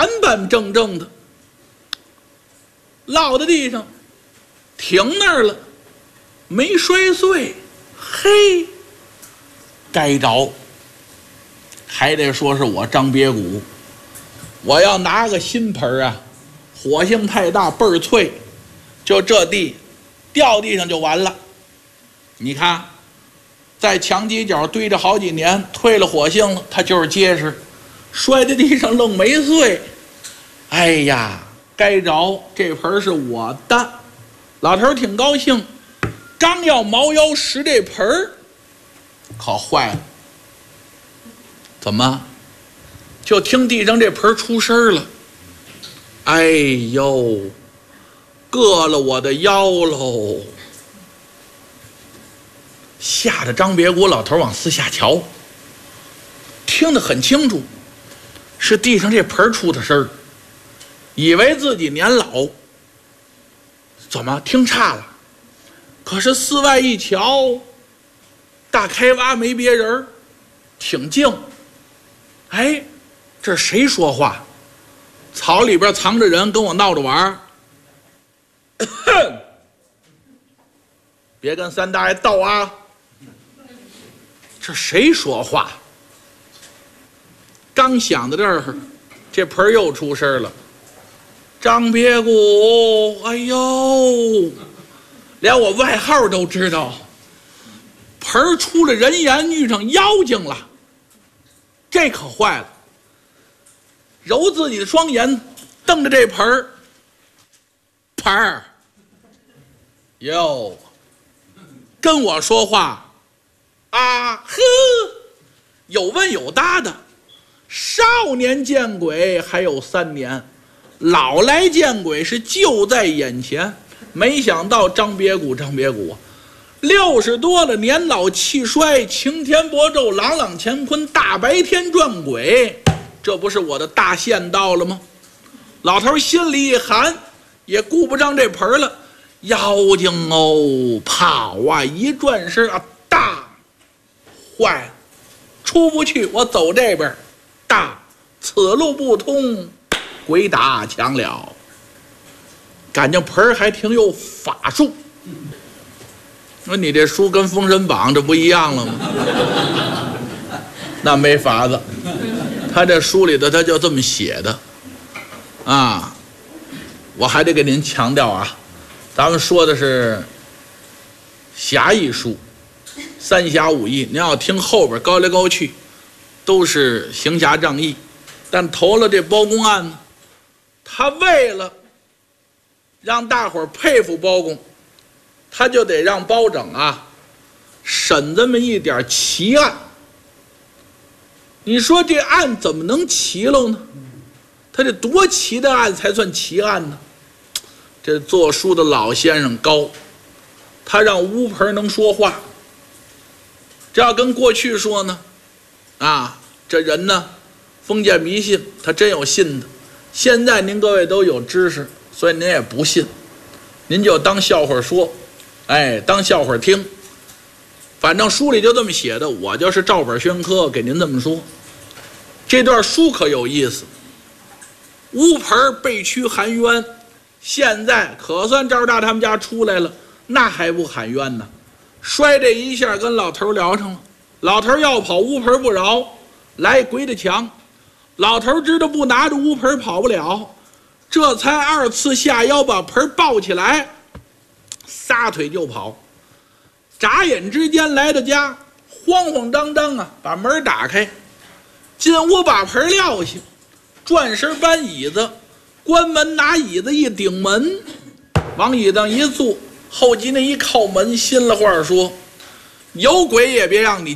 板板正正的落在地上，停那儿了，没摔碎。嘿，该着，还得说是我张别谷，我要拿个新盆啊，火性太大，倍儿脆，就这地掉地上就完了。你看，在墙犄角堆着好几年，退了火性了，它就是结实，摔在地上愣没碎。哎呀，该着，这盆是我的。老头挺高兴，刚要猫腰拾这盆儿，可坏了。怎么？就听地上这盆出声了。哎呦，硌了我的腰喽！吓得张别谷老头往四下瞧，听得很清楚，是地上这盆出的声儿，以为自己年老，怎么听差了？可是四外一瞧，大开洼没别人，挺静。哎，这谁说话？草里边藏着人，跟我闹着玩儿。别跟三大爷斗啊！这谁说话？刚想到这儿，这盆又出声了。张别谷，哎呦，连我外号都知道，盆出了人言，遇上妖精了，这可坏了。揉自己的双眼，瞪着这盆儿，盆儿，哟，跟我说话啊呵，有问有答的。少年见鬼还有3年，老来见鬼是就在眼前。没想到张别谷60多了，年老气衰，擎天博昼，朗朗乾坤，大白天撞鬼，这不是我的大限到了吗？老头心里一寒，也顾不上这盆了。妖精哦，跑啊！一转身啊，大坏了，出不去，我走这边，大此路不通，鬼打墙了。感情盆还挺有法术。说你这书跟《封神榜》这不一样了吗？那没法子，他这书里头他就这么写的啊。我还得给您强调啊，咱们说的是侠义书，三侠五义，您要听后边高来高去都是行侠仗义，但投了这包公案呢，他为了让大伙儿佩服包公，他就得让包拯啊审这么一点奇案。你说这案怎么能奇喽呢？他这多奇的案才算奇案呢？这做书的老先生高，他让乌盆能说话。这要跟过去说呢，啊，这人呢封建迷信，他真有信的。现在您各位都有知识，所以您也不信，您就当笑话说，哎，当笑话听。反正书里就这么写的，我就是照本宣科给您这么说。这段书可有意思。乌盆被屈含冤，现在可算赵大他们家出来了，那还不喊冤呢？摔这一下跟老头聊上了，老头要跑，乌盆不饶，来鬼着墙。老头知道不拿着乌盆跑不了，这才2次下腰把盆抱起来，撒腿就跑。眨眼之间来到家，慌慌张张啊，把门打开，进屋把盆撂下，转身搬椅子，关门拿椅子一顶门，往椅子上一坐，后脊那一靠门，心里话说，有鬼也别让你